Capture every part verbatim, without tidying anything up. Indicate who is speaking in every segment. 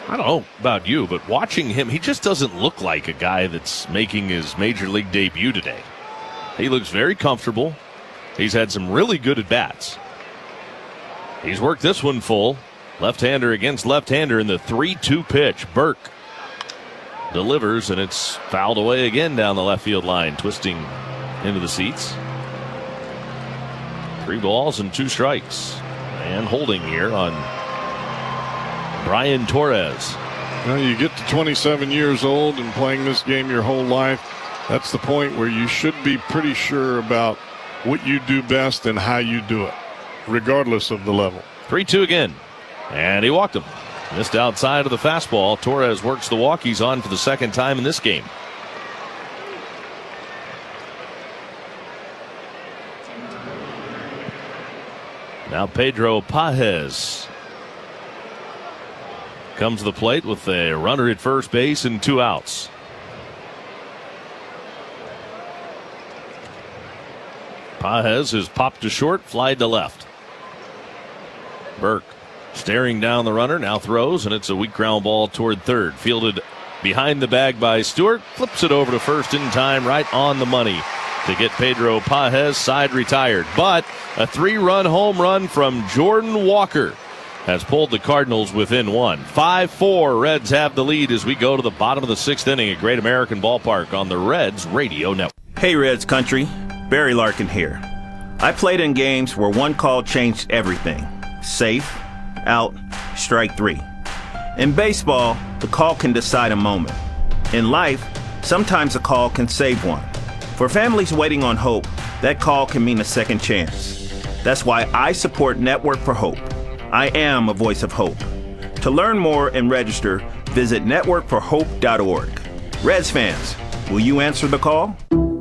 Speaker 1: I don't know about you, but watching him, he just doesn't look like a guy that's making his major league debut today. He looks very comfortable. He's had some really good at-bats. He's worked this one full. Left-hander against left-hander in the three two pitch. Burke delivers, and it's fouled away again down the left field line, twisting into the seats. Three balls and two strikes. And holding here on Brian Torres.
Speaker 2: Well, you get to twenty-seven years old and playing this game your whole life. That's the point where you should be pretty sure about what you do best and how you do it, regardless of the level.
Speaker 1: three two again. And he walked him. Missed outside of the fastball. Torres works the walk. He's on for the second time in this game. Now Pedro Pages comes to the plate with a runner at first base and two outs. Pages is popped to short, fly to left. Burke staring down the runner, now throws, and it's a weak ground ball toward third. Fielded behind the bag by Stewart, flips it over to first in time, right on the money to get Pedro Pages side retired. But a three-run home run from Jordan Walker has pulled the Cardinals within one. five four, Reds have the lead as we go to the bottom of the sixth inning at Great American Ballpark on the Reds Radio Network.
Speaker 3: Hey Reds country, Barry Larkin here. I played in games where one call changed everything. Safe, out, strike three. In baseball, the call can decide a moment. In life, sometimes a call can save one. For families waiting on hope, that call can mean a second chance. That's why I support Network for Hope. I am a voice of hope. To learn more and register, visit network for hope dot org. Reds fans, will you answer the call?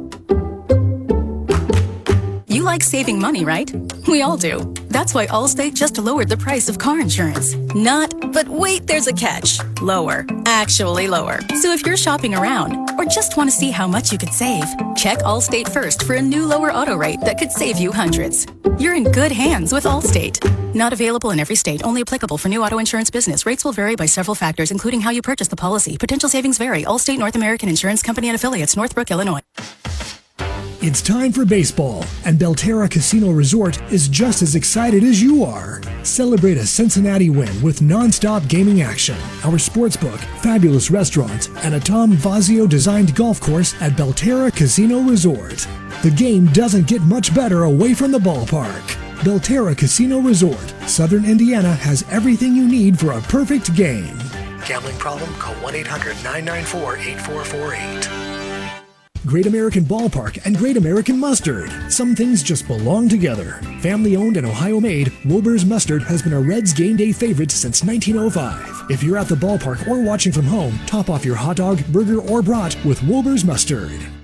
Speaker 4: You like saving money, right? We all do. That's why Allstate just lowered the price of car insurance. Not, but wait, there's a catch. Lower. Actually lower. So if you're shopping around or just want to see how much you could save, check Allstate first for a new lower auto rate that could save you hundreds. You're in good hands with Allstate. Not available in every state. Only applicable for new auto insurance business. Rates will vary by several factors, including how you purchase the policy. Potential savings vary. Allstate North American Insurance Company and Affiliates, Northbrook, Illinois.
Speaker 5: It's time for baseball, and Belterra Casino Resort is just as excited as you are. Celebrate a Cincinnati win with non-stop gaming action, our sportsbook, fabulous restaurants, and a Tom Vazio-designed golf course at Belterra Casino Resort. The game doesn't get much better away from the ballpark. Belterra Casino Resort, Southern Indiana has everything you need for a perfect game.
Speaker 6: Gambling problem? Call one eight hundred nine nine four eight four four eight.
Speaker 5: Great American Ballpark and Great American Mustard. Some things just belong together. Family owned and Ohio made, Wilbur's Mustard has been a Reds game day favorite since nineteen oh five. If you're at the ballpark or watching from home, top off your hot dog, burger, or brat with Wilbur's Mustard.